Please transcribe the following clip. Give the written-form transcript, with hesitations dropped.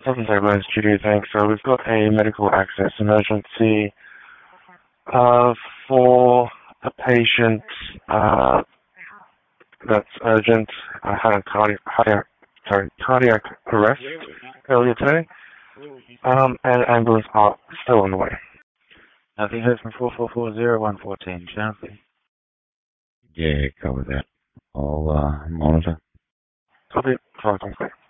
Southern Ambulance, Judy, thanks. So we've got a medical access emergency for a patient that's urgent. I had a cardiac arrest earlier today, and ambulance are still on the way. Have you heard from 4440114, Jonathan? Yeah, cover that. I'll monitor. Copy. 5 times.